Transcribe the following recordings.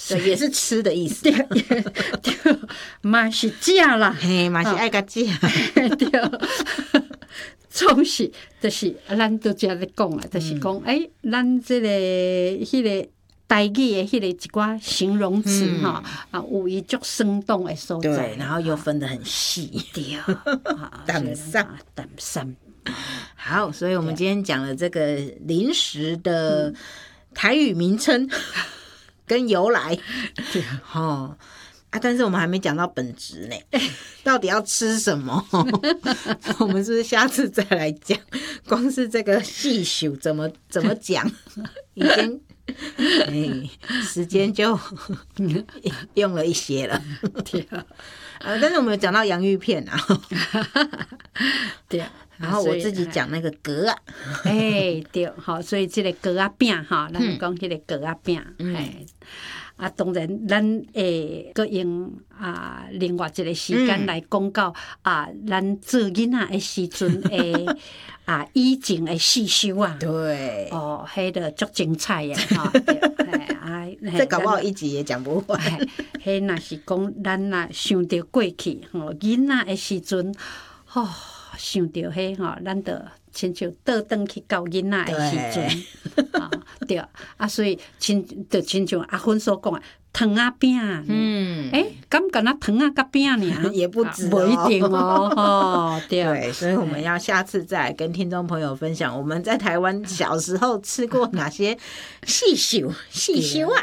对，也是吃的意思。 对，嘛是食啦， 嘿，嘛是爱甲食。 对，总是就是咱都这咧讲啊，就是讲，咱这个迄个台语的迄个一寡形容词哈，有伊足生动的所在， 对，然后又分得很细。 对， 淡散。好，所以我们今天讲了这个零食的台语名称跟由来。 对， 但是我们还没讲到本质呢，到底要吃什么？我们是不是下次再来讲？光是这个细数怎么讲，已经时间就用了一些了。 对， 但是我们有讲到洋芋片啊， 对。 然后我自己讲那个格啊， 对，好，所以这个格啊饼哈，咱讲迄个格啊饼，当然咱会搁用另外一个时间来讲到咱做囡仔的时阵的以前的四修啊， 对， 迄个足精彩的哈， 这搞不好一集也讲不完。 迄若是讲咱若想到过去囡仔的时阵，想到迄咱就亲像倒转去到囡仔的时阵，对所以就亲像阿芬所讲的糖仔饼，敢敢若糖仔甲饼尔， 也不止不一定对， 所以我们要下次再跟听众朋友分享我们在台湾小时候吃过哪些细修啊，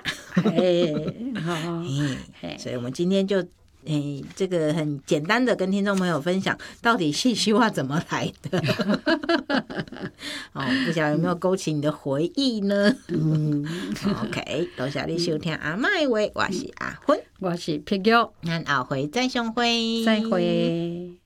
所以我们今天就这个很简单的跟听众朋友分享到底细修啊怎么来的。不晓得有没有勾起你的回忆呢？OK， 多谢你收听阿嬷的话，我是阿芬， 我是碧玉， 咱后回再相会， 再会。